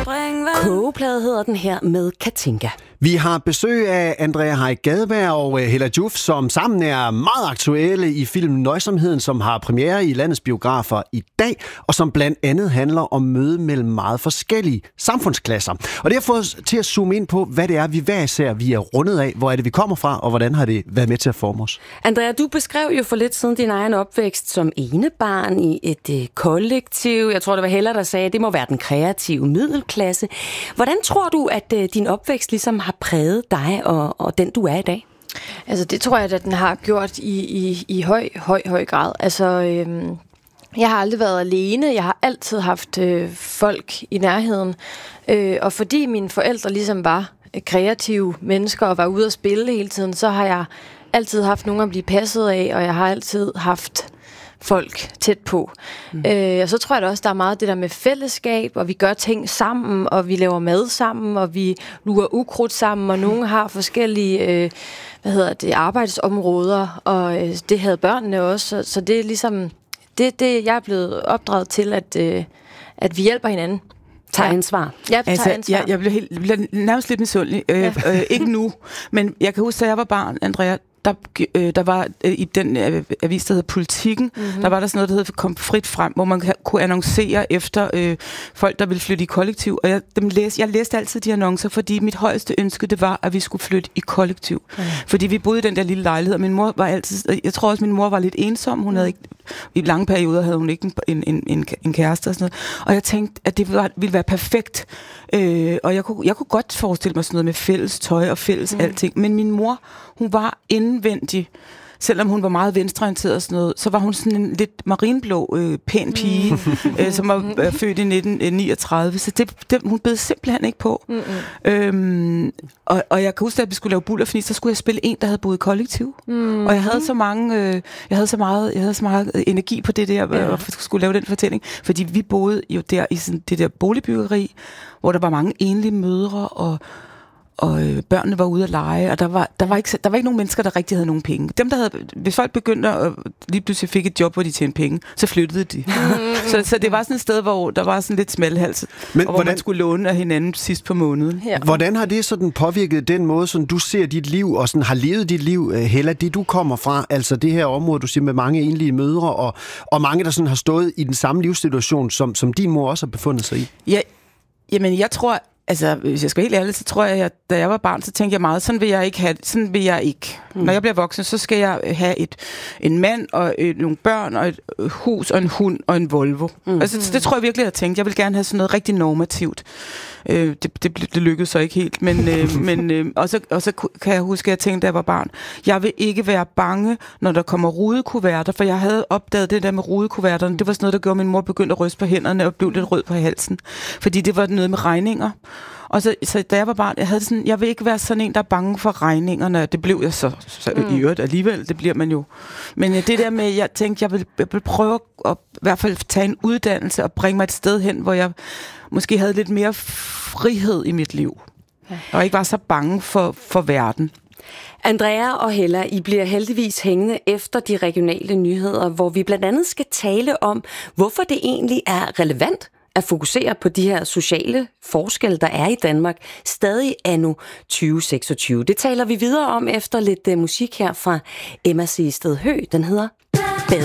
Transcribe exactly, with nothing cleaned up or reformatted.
Kogeplade hedder den her med Katinka. Vi har besøg af Andrea Haik Gadeberg og Hella Joof, som sammen er meget aktuelle i filmen Nøjsomheden, som har premiere i landets biografer i dag, og som blandt andet handler om møde mellem meget forskellige samfundsklasser. Og det har fået os til at zoome ind på, hvad det er, vi hver især vi er rundet af, hvor er det, vi kommer fra, og hvordan har det været med til at forme os. Andrea, du beskrev jo for lidt siden din egen opvækst som enebarn i et øh, kollektiv. Jeg tror, det var Hella, der sagde, at det må være den kreative middelklasse. Hvordan tror du, at øh, din opvækst ligesom har præget dig og, og den, du er i dag? Altså, det tror jeg, at den har gjort i, i, i høj, høj, høj grad. Altså, øhm, jeg har aldrig været alene. Jeg har altid haft øh, folk i nærheden. Øh, og fordi mine forældre ligesom var kreative mennesker og var ude at spille hele tiden, så har jeg altid haft nogen at blive passet af, og jeg har altid haft folk tæt på. Mm. Øh, og så tror jeg da også, der er meget det der med fællesskab, og vi gør ting sammen, og vi laver mad sammen, og vi lurer ukrudt sammen, og nogen har forskellige øh, hvad hedder det, arbejdsområder, og øh, det havde børnene også. Så, så det er ligesom det, det, jeg er blevet opdraget til, at, øh, at vi hjælper hinanden. Tager ansvar. Ja, tager altså, ansvar. Jeg, jeg blev, helt, blev nærmest lidt misundelig. Øh, ja. øh, ikke nu, men jeg kan huske, da jeg var barn, Andrea, Der, øh, der var øh, i den øh, avis, der hedder Politikken, mm-hmm. der var der sådan noget, der hedder Kom frit frem, hvor man kunne annoncere efter øh, folk, der ville flytte i kollektiv. Og jeg, dem læste, jeg læste altid de annoncer, fordi mit højeste ønske, det var, at vi skulle flytte i kollektiv. Mm. Fordi vi boede i den der lille lejlighed, og min mor var altid, jeg tror også, min mor var lidt ensom. Hun havde ikke, i lange perioder havde hun ikke en, en, en, en kæreste og sådan noget. Og jeg tænkte, at det var, ville være perfekt. Øh, og jeg kunne, jeg kunne godt forestille mig sådan noget med fælles tøj og fælles mm. alting. Men min mor, hun var indvendig, selvom hun var meget venstreorienteret og sådan noget, så var hun sådan en lidt marinblå, øh, pæn pige, mm. øh, som var øh, født i nitten niogtredive. Så det, det, hun bed simpelthen ikke på. Mm. Øhm, og, og jeg kan huske, at vi skulle lave Bullerfnis, så skulle jeg spille en, der havde boet i kollektiv. Mm. Og jeg havde så mange, øh, jeg havde så meget, jeg havde så meget energi på det der, ja. Og skulle lave den fortælling, fordi vi boede jo der i sådan det der boligbyggeri, hvor der var mange enlige mødre og og øh, børnene var ude at lege, og der var, der, var ikke, der var ikke nogen mennesker, der rigtig havde nogen penge. Dem, der havde, hvis folk begyndte at lige pludselig fik et job, hvor de tjente penge, så flyttede de. så, så det var sådan et sted, hvor der var sådan lidt smalhals, Men, og hvor hvordan, man skulle låne af hinanden sidst på måneden. Ja. Hvordan har det sådan påvirket den måde, sådan du ser dit liv, og sådan har levet dit liv, Hella, det du kommer fra, altså det her område, du siger med mange enlige mødre, og, og mange, der sådan har stået i den samme livssituation, som, som din mor også har befundet sig i? Ja, jamen jeg tror, altså, hvis jeg skal være helt ærlig, så tror jeg, at da jeg var barn, så tænkte jeg meget, sådan vil jeg ikke have det. Sådan vil jeg ikke. Mm. Når jeg bliver voksen, så skal jeg have et, en mand og et, nogle børn og et hus og en hund og en Volvo. Mm. Altså, det tror jeg virkelig, jeg har tænkt. Jeg vil gerne have sådan noget rigtig normativt. Øh, det, det, det lykkedes så ikke helt, men, øh, men øh, og, så, og så kan jeg huske, at jeg tænkte, da jeg var barn, jeg vil ikke være bange, når der kommer rudekuverter, for jeg havde opdaget det der med rudekuverterne. Det var sådan noget, der gjorde, min mor begyndte at ryste på hænderne og blev lidt rød på halsen, fordi det var noget med regninger. Og så, så da jeg var barn, jeg havde sådan, jeg vil ikke være sådan en, der er bange for regningerne. Det blev jeg så, så mm. i øvrigt alligevel, det bliver man jo. Men det der med, jeg tænkte, jeg vil, jeg vil prøve at i hvert fald tage en uddannelse og bringe mig et sted hen, hvor jeg måske havde lidt mere frihed i mit liv. Ja. Og ikke var så bange for, for verden. Andrea og Hella, I bliver heldigvis hængende efter de regionale nyheder, hvor vi blandt andet skal tale om, hvorfor det egentlig er relevant at fokusere på de her sociale forskelle, der er i Danmark, stadig anno tyve seksogtyve. Det taler vi videre om efter lidt uh, musik her fra Emma Seested Høgh. Den hedder